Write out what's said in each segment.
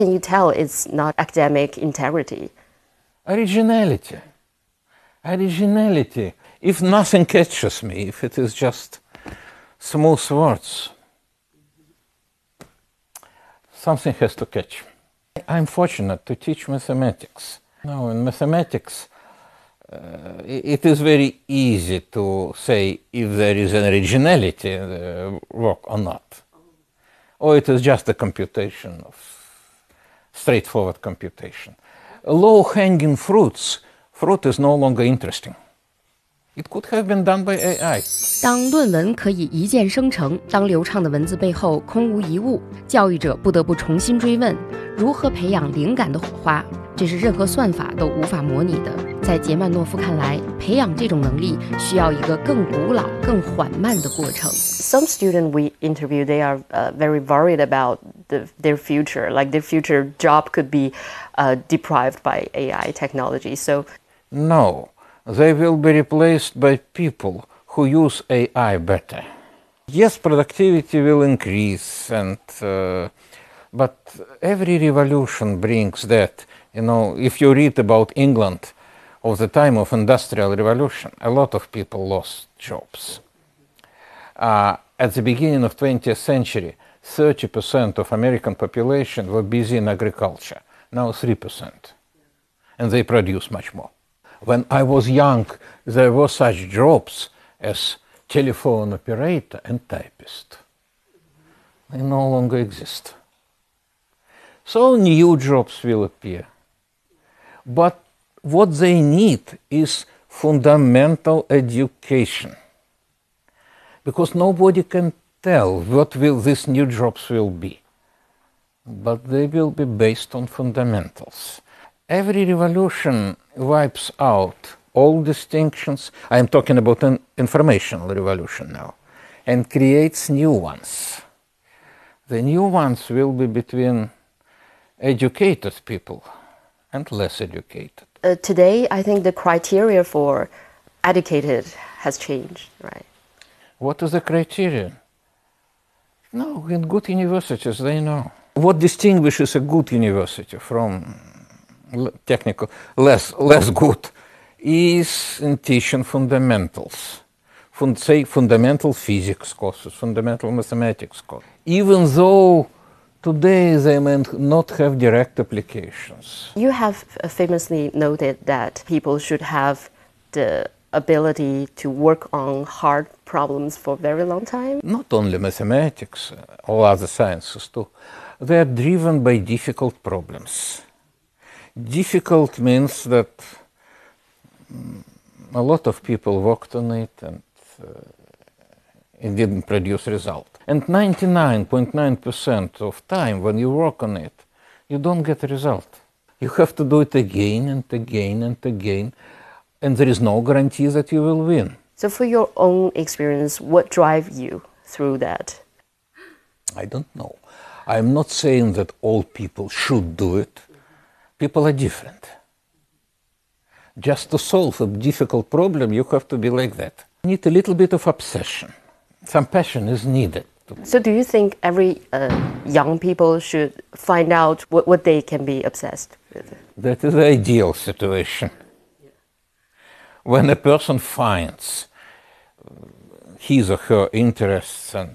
Can you tell it's not academic integrity? Originality. Originality. If nothing catches me, if it is just smooth words, something has to catch me. I'm fortunate to teach mathematics. Now, in mathematics, it is very easy to say if there is an originality in the work or not. Or it is just a computation of straightforward computation. Low-hanging fruit is no longer interesting. It could have been done by AI. 当论文可以一键生成，当流畅的文字背后空无一物，教育者不得不重新追问：如何培养灵感的火花？这是任何算法都无法模拟的。在杰曼诺夫看来，培养这种能力需要一个更古老、更缓慢的过程。 Some students we interview, they are very worried about their future, like their future job could be deprived by AI technology. So, no, they will be replaced by people who use AI better. Yes, productivity will increase, but every revolution brings that. You know, if you read about England of the time of Industrial Revolution, a lot of people lost jobs. At the beginning of 20th century, 30% of American population were busy in agriculture. Now 3%. And they produce much more. When I was young, there were such jobs as telephone operator and typist. They no longer exist. So new jobs will appear. But what they need is fundamental education. Because nobody can tell what these new jobs will be. But they will be based on fundamentals. Every revolution wipes out all distinctions. I am talking about an informational revolution now. And creates new ones. The new ones will be between educated people and less educated. Today, I think the criteria for educated has changed, right? What is the criterion? No, in good universities, they know. What distinguishes a good university from technical, less good, is in teaching fundamentals. Say fundamental physics courses, fundamental mathematics courses. Even though today they may not have direct applications. You have famously noted that people should have the ability to work on hard problems for a very long time. Not only mathematics, all other sciences too. They are driven by difficult problems. Difficult means that a lot of people worked on it and it didn't produce result. And 99.9% of time when you work on it, you don't get a result. You have to do it again and again and again, and there is no guarantee that you will win. So for your own experience, what drives you through that? I don't know. I'm not saying that all people should do it. People are different. Just to solve a difficult problem, you have to be like that. You need a little bit of obsession. Some passion is needed. So do you think every young people should find out what they can be obsessed with? That is the ideal situation. When a person finds his or her interests, and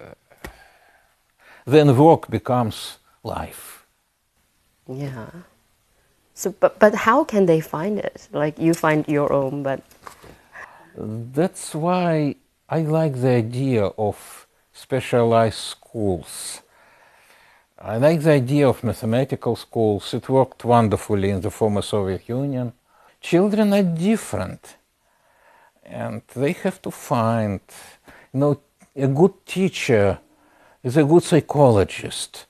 then work becomes life. Yeah. So, but how can they find it? Like you find your own, but... That's why I like the idea of specialized schools. I like the idea of mathematical schools. It worked wonderfully in the former Soviet Union. Children are different, and they have to find, a good teacher is a good psychologist.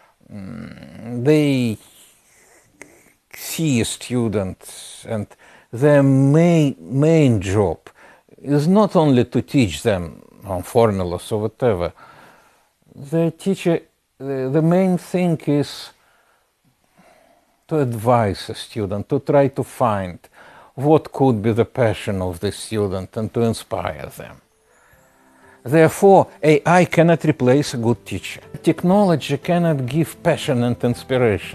They see a student, and their main job is not only to teach them formulas or whatever. The teacher, the main thing is to advise a student, to try to find what could be the passion of the student and to inspire them. Therefore, AI cannot replace a good teacher. Technology cannot give passion and inspiration.